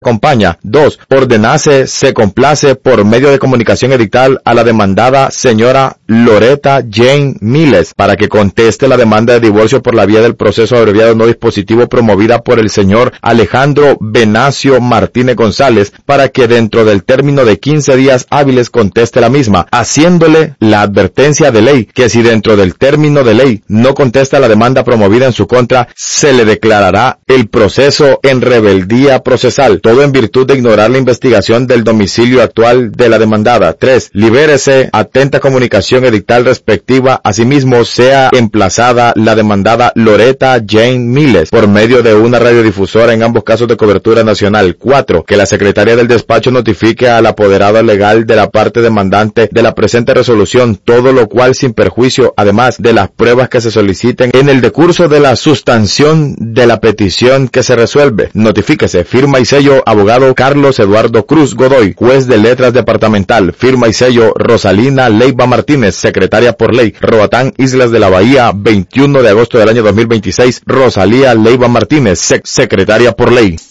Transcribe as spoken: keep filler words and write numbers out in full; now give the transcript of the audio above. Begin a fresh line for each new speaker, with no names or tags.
acompaña. dos. Ordenase, se complace por medio de comunicación edictal a la demandada señora Loretta Jane Miles para que conteste la demanda de divorcio por la vía del proceso abreviado no dispositivo promovida por el señor Alejandro Venacio Martínez González para que dentro del término de quince días hábiles conteste la misma, haciéndole la advertencia de ley que si dentro del término de ley no contesta la demanda promovida en su contra, se le declarará el proceso en rebeldía procesal. Todo en virtud de ignorar la investigación del domicilio actual de la demandada. tres. Libérese atenta comunicación edictal respectiva. Asimismo, sea emplazada la demandada Loretta Jane Miles por medio de una radiodifusora en ambos casos de cobertura nacional. cuatro. Que la secretaria del despacho notifique al apoderado legal de la parte demandante de la presente resolución, todo lo cual sin perjuicio, además de las pruebas que se soliciten en el decurso de la sustanción de la petición que se resuelve. Notifíquese. Firma y sello abogado Carlos Eduardo Cruz Godoy, juez de letras departamental. Firma y sello Rosalina Leiva Martínez, secretaria por ley. Roatán, Islas de la Bahía, veintiuno de agosto del año dos mil veintiséis. Rosalía Leiva Martínez, sec secretaria por ley.